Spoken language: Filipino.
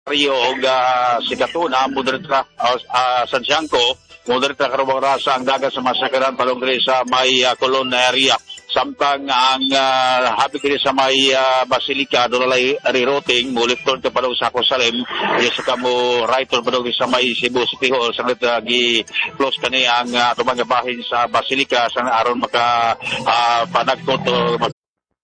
Rio og si Katuna moderata Santiago moderata karong rasa ang dagat sa masakaran palong sa may Colon area samtang ang habi kini sa may Basilica dunay rerouting mulipton ka palong sa Jerusalem sa kamo right on palong sa may Cebu City Hall sang gi close kani ang tumang bahin sa Basilica sang aron maka panagkot